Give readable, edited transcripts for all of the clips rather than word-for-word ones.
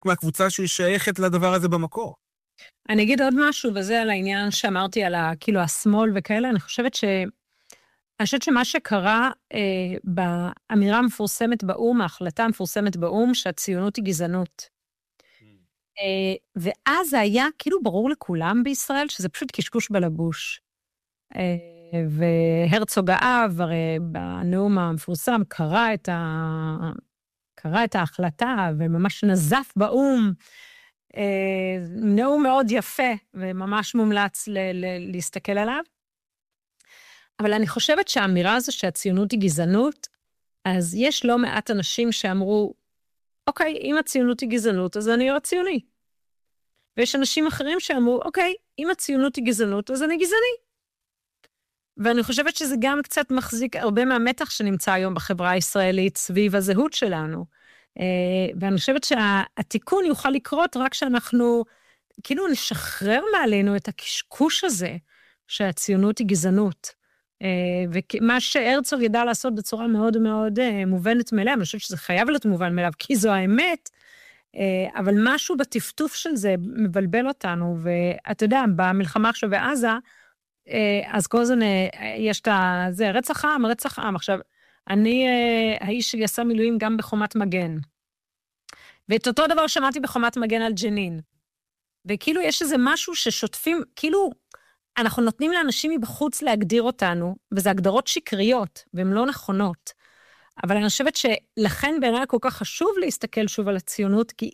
מהקבוצה ששייכת לדבר הזה במקור. אני אגיד עוד משהו, וזה על העניין שאמרתי על כאילו השמאל וכאלה, אני חושבת שמה שקרה באמירה המפורסמת באום, ההחלטה המפורסמת באום, שהציונות היא גזענות. ואז זה היה כאילו ברור לכולם בישראל, שזה פשוט קשקוש בלבוש. והרצוג האב, הרי בנאום המפורסם, קרא את ההחלטה, וממש נזף באום, נאום מאוד יפה, וממש מומלץ להסתכל עליו. אבל אני חושבת שהאמירה הזו שהציונות היא גזענות, אז יש לא מעט אנשים שאמרו, אוקיי, אם הציונות היא גזענות, אז אני לא ציוני. ויש אנשים אחרים שאמרו, אוקיי, אם הציונות היא גזענות, אז אני גזעני. ואני חושבת שזה גם קצת מחזיק הרבה מהמתח שנמצא היום בחברה הישראלית סביב הזהות שלנו. ואני חושבת שהתיקון יוכל לקרות רק שאנחנו כאילו נשחרר מעלינו את הקשקוש הזה שהציונות היא גזענות. ומה שהרצוג ידע לעשות בצורה מאוד מאוד מובנת מאליו, אני חושבת שזה חייב להיות מובן מאליו, כי זו האמת, אבל משהו בטפטוף של זה מבלבל אותנו, ואתה יודע, במלחמה עכשיו בעזה, אז כל הזמן יש את זה, רצח עם. עכשיו, אני, האיש שלי עשה מילואים גם בחומת מגן. ואת אותו דבר שמעתי בחומת מגן על ג'נין. וכאילו יש איזה משהו ששוטפים, כאילו אנחנו נותנים לאנשים מבחוץ להגדיר אותנו, וזה הגדרות שקריות, והן לא נכונות. אבל אני חושבת שלכן בעיניי כל כך חשוב להסתכל שוב על הציונות, כי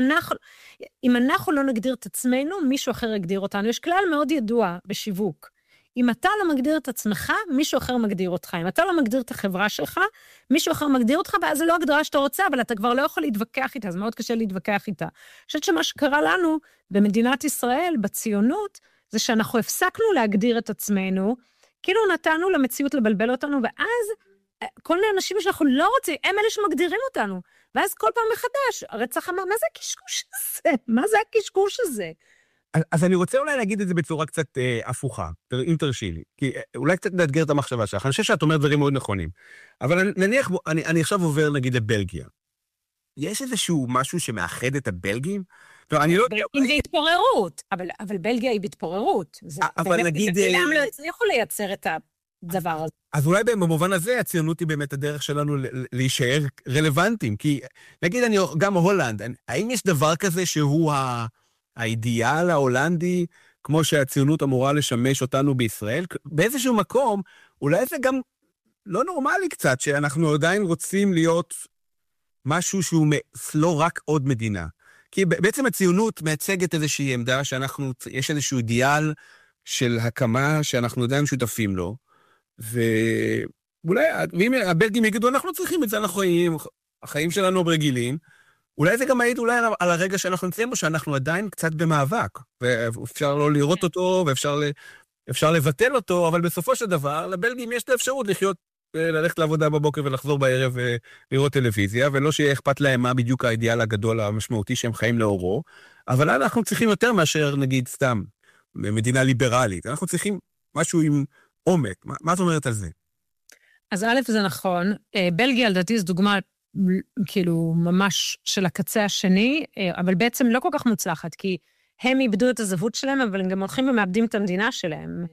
אם אנחנו לא נגדיר את עצמנו, מישהו אחר יגדיר אותנו. יש כלל מאוד ידוע בשיווק. אם אתה לא מגדיר את עצמך, מישהו אחר מגדיר אותך. אם אתה לא מגדיר את החברה שלך, מישהו אחר מגדיר אותך, ואז זה לא הגדרה שאתה רוצה, אבל אתה כבר לא יכול להתווכח איתה, אז מאוד קשה להתווכח איתה. אני חושבת שמה שקרה לנו במדינת ישראל, בציונות, זה שאנחנו הפסקנו להגדיר את עצמנו, כאילו נתנו למציאות לבלבל אותנו, ואז כל מיני אנשים שאנחנו לא רוצים, הם אלה שמגדירים אותנו. ואז כל פעם מחדש, הרצח אמר, מה זה הקשקוש הזה? מה זה הקשקוש הזה? אז אני רוצה אולי להגיד את זה בצורה קצת הפוכה, אם תרשי לי, כי אולי קצת נאתגר את המחשבה שלך. אני חושב שאת אומרת דברים מאוד נכונים, אבל נניח, אני עכשיו עובר נגיד לבלגיה. יש איזשהו משהו שמאחד את הבלגים? בלגים זה התפוררות, אבל בלגיה היא בהתפוררות. אבל נגיד... למה לא הצליחו לייצר את הדבר הזה? אז אולי במובן הזה הציונות היא באמת הדרך שלנו להישאר רלוונטיים, כי נגיד גם הולנד, האם יש דבר כזה שהוא האידיאל ההולנדי, כמו שהציונות אמורה לשמש אותנו בישראל? באיזשהו מקום, אולי זה גם לא נורמלי קצת, שאנחנו עדיין רוצים להיות משהו שהוא לא רק עוד מדינה. כי בעצם הציונות מייצגת איזושהי עמדה יש איזשהו אידיאל של הקמה שאנחנו עדיין שותפים לו, ואולי, ואם הבלגים יגידו, אנחנו צריכים את זה, החיים שלנו רגילים, אולי זה גם מעיד אולי על הרגע שאנחנו נמצאים בו, שאנחנו עדיין קצת במאבק, ואפשר לא לראות אותו, ואפשר לבטל אותו, אבל בסופו של דבר, לבלגים יש את האפשרות ללכת לעבודה בבוקר ולחזור בערב ולראות טלוויזיה, ולא שיהיה אכפת להם מה בדיוק האידיאל הגדול המשמעותי שהם חיים לאורו, אבל אנחנו צריכים יותר מאשר נגיד סתם מדינה ליברלית, אנחנו צריכים משהו עם עומק. מה את אומרת על זה? אז א' זה נכון, בלגיה לדעתי זו דוגמה כאילו ממש של הקצה השני, אבל בעצם לא כל כך מוצלחת, כי הם איבדו את הזהות שלהם, אבל הם גם הולכים ומאבדים את המדינה שלהם.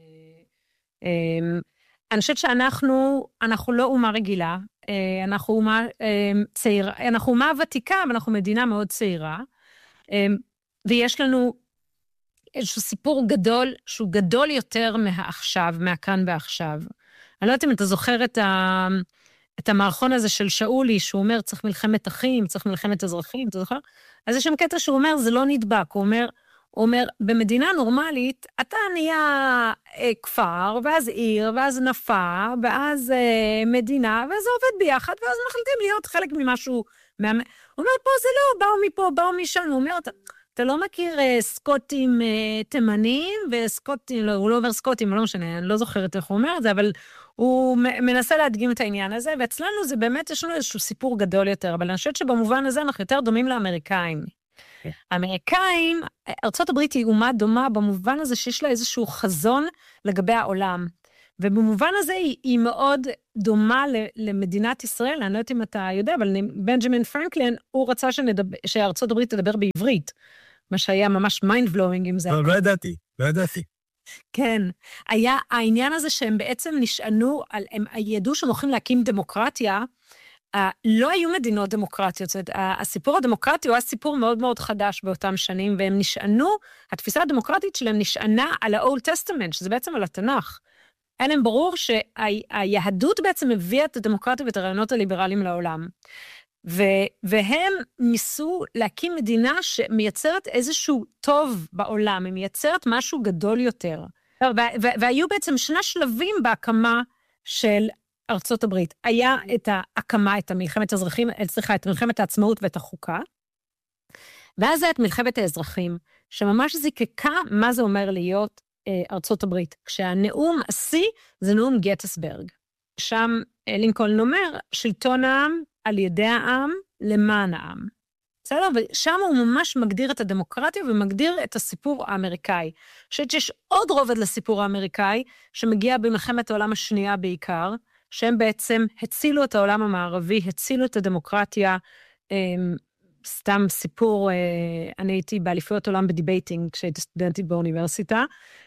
אני חושבת שאנחנו לא אומה רגילה, אנחנו אומה צעירה, אנחנו אומה ותיקה, אבל אנחנו מדינה מאוד צעירה, ויש לנו איזשהו סיפור גדול, שהוא גדול יותר מהעכשיו, מהכאן ועכשיו. אני לא יודעת אם אתה זוכר את המערכון הזה של שאולי, שהוא אומר, צריך מלחמת אחים, צריך מלחמת אזרחים, אתה זוכר? אז יש שם קטע שהוא אומר, זה לא נדבק, הוא אומר, במדינה נורמלית, אתה נהיה כפר, ואז עיר, ואז נפה, ואז מדינה, ואז זה עובד ביחד, ואז מחליטים להיות חלק ממשהו, הוא אומר, פה זה לא, באו מפה, באו משם, הוא אומר, אתה לא מכיר סקוטים תימנים, וסקוטים, לא, הוא לא אומר סקוטים, לא משנה, אני לא זוכרת איך הוא אומר את זה, אבל הוא מנסה להדגים את העניין הזה, ואצלנו זה באמת, יש לנו איזשהו סיפור גדול יותר, אבל אני חושבת שבמובן הזה אנחנו יותר דומים לאמריקאים. האמריקאים, ארצות הברית היא אומה דומה במובן הזה שיש לה איזשהו חזון לגבי העולם. ובמובן הזה היא מאוד דומה למדינת ישראל, אני לא יודעת אם אתה יודע, אבל בנג'מין פרנקלין, הוא רצה שארצות הברית תדבר בעברית, מה שהיה ממש mind blowing עם זה. לא ידעתי. כן, היה העניין הזה שהם בעצם נשענו, הם ידעו שהם הולכים להקים דמוקרטיה, לא היו מדינות דמוקרטיות, זאת אומרת, הסיפור הדמוקרטי הוא היה סיפור מאוד מאוד חדש באותם שנים, והם נשענו, התפיסה הדמוקרטית שלהם נשענה על ה-Old Testament, שזה בעצם על התנ"ך. היה להם ברור שהיהדות בעצם הביאה את הדמוקרטיה ואת הרעיונות הליברליים לעולם. והם ניסו להקים מדינה שמייצרת איזשהו טוב בעולם, היא מייצרת משהו גדול יותר. והיו בעצם שני שלבים בהקמה של ארצות הברית. היה את ההקמה, את מלחמת האזרחים, את מלחמת העצמאות ואת החוקה, ואז היה את מלחמת האזרחים, שממש זיקקה מה זה אומר להיות ארצות הברית. כשהנאום השיא זה נאום גטסברג. שם לינקולן אומר, שלטון העם על ידי העם למען העם. בסדר? ושם הוא ממש מגדיר את הדמוקרטיה ומגדיר את הסיפור האמריקאי. שיש עוד רובד לסיפור האמריקאי, שמגיע במלחמת העולם השנייה בעיקר, שהם בעצם הצילו את העולם המערבי, הצילו את הדמוקרטיה, סתם סיפור, אני הייתי באליפויות עולם בדיבייטינג, כשהייתי סטודנטית באוניברסיטה,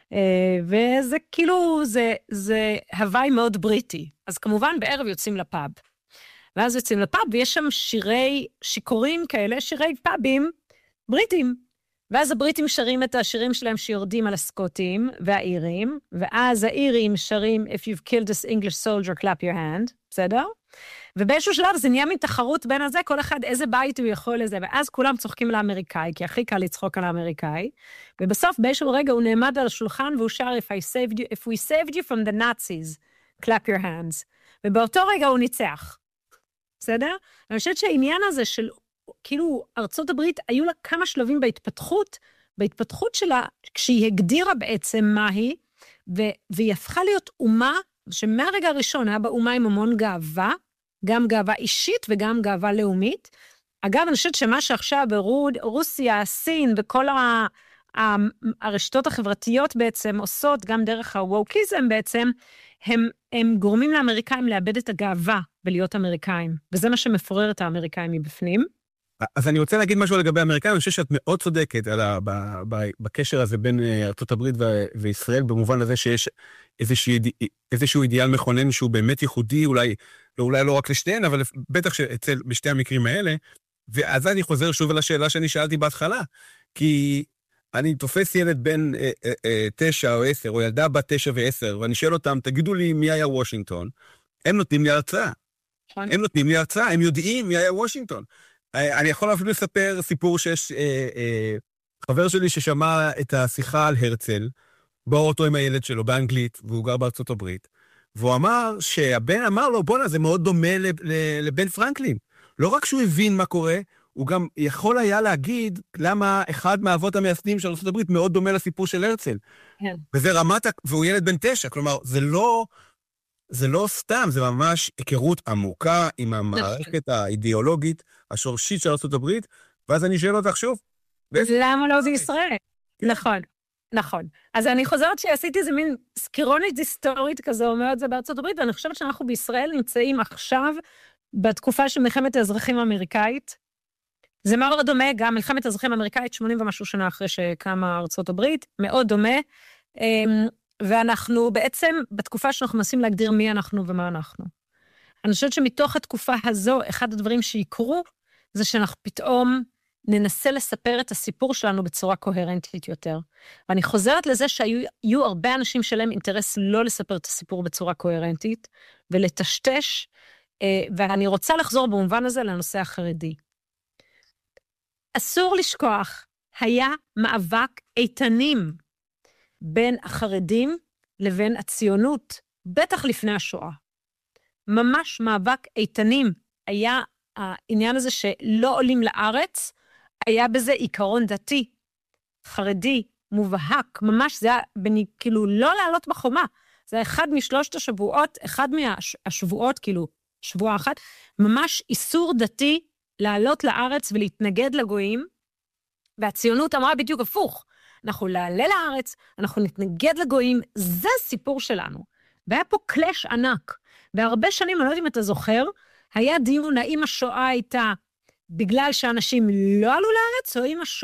וזה כאילו, זה הוואי מאוד בריטי. אז כמובן בערב יוצאים לפאב. ואז יוצאים לפאב, ויש שם שירי שיכורים כאלה, שירי פאבים בריטים. ואז הבריטים שרים את השירים שלהם שיורדים על הסקוטים והאירים, ואז האירים שרים, If you've killed this English soldier, clap your hand, בסדר? ובאיזשהו שלב זה נהיה מתחרות בין הזה, כל אחד איזה בית הוא יכול לזה, ואז כולם צוחקים לאמריקאי, כי הכי קל לצחוק על האמריקאי, ובסוף באיזשהו רגע הוא נעמד על השולחן, והוא שר, If we saved you from the Nazis, clap your hands. ובאותו רגע הוא ניצח. בסדר? אני חושבת שהעניין הזה של, כאילו, ארצות הברית, היו לה כמה שלבים בהתפתחות שלה, כשהיא הגדירה בעצם מה היא, והיא הפכה להיות אומה, שמהרגע הראשון היה בה אומה עם המון גאווה, גם גאווה אישית וגם גאווה לאומית. אגב, אני חושבת שמה שעכשיו ברוסיה, סין וכל הרשתות החברתיות בעצם עושות, גם דרך הווקיזם בעצם, הם גורמים לאמריקאים לאבד את הגאווה בלהיות אמריקאים, וזה מה שמפורר את האמריקאים מבפנים. אז אני רוצה להגיד משהו לגבי האמריקאים, אני חושב שאת מאוד צודקת בקשר הזה בין ארצות הברית וישראל, במובן הזה שיש איזשהו אידיאל מכונן שהוא באמת ייחודי, אולי לא רק לשתיהן, אבל בטח בשתי המקרים האלה, ואז אני חוזר שוב על השאלה שאני שאלתי בהתחלה, כי אני תופס ילד בן 9 או 10, או ילדה בת 9 ו10, ואני שואל אותם, תגידו לי מי היה וושינגטון, הם נותנים לי הרצאה. הם יודעים מי היה וושינגטון. אני יכול אפילו לספר סיפור שיש חבר שלי ששמע את השיחה על הרצל, באוטו עם הילד שלו באנגלית, והוא גר בארצות הברית, והוא אמר שהבן אמר לו, בונה, זה מאוד דומה לבן פרנקלין. לא רק שהוא הבין מה קורה, הוא גם יכול היה להגיד למה אחד מהאבות המייסדים של ארצות הברית מאוד דומה לסיפור של הרצל. כן. וזה והוא ילד בן 9, כלומר, זה לא סתם, זה ממש היכרות עמוקה עם המערכת האידיאולוגית, השורשית של ארצות הברית, ואז אני שואל אותך שוב. למה לא זה ישראל? נכון. אז אני חוזרת שעשיתי איזה מין סקירונית היסטורית כזו, אומרת זה בארצות הברית, ואני חושבת שאנחנו בישראל נמצאים עכשיו, בתקופה של מלחמת האזרחים האמריקאית, זה מאוד דומה, גם מלחמת האזרחים האמריקאית, 80 ומשהו שנה אחרי שקמה ארצות הברית, מאוד דומה, ואנחנו בעצם, בתקופה שאנחנו מנסים להגדיר מי אנחנו ומה אנחנו. אני חושבת שמתוך התקופה הזו, אחד הדברים שיקרו, זה שאנחנו פתאום ננסה לספר את הסיפור שלנו בצורה קוהרנטית יותר. ואני חוזרת לזה שהיו הרבה אנשים שלהם אינטרס לא לספר את הסיפור בצורה קוהרנטית, ולטשטש, ואני רוצה לחזור במובן הזה לנושא החרדי. אסור לשכוח, היה מאבק איתנים בין החרדים לבין הציונות, בטח לפני השואה. ממש מאבק איתנים. היה העניין הזה שלא עולים לארץ, היה בזה עיקרון דתי, חרדי, מובהק, ממש זה היה, כאילו לא לעלות בחומה, זה אחד משלושת השבועות, אחד מהשבועות, כאילו שבוע אחת, ממש איסור דתי לעלות לארץ ולהתנגד לגויים, והציונות אמרה בדיוק הפוך, אנחנו נעלה לארץ, אנחנו נתנגד לגויים, זה סיפור שלנו. והיה פה קלאש ענק. והרבה שנים, אני לא יודעת אם אתה זוכר, היה דיון האם השואה הייתה בגלל שאנשים לא עלו לארץ, או אם השואה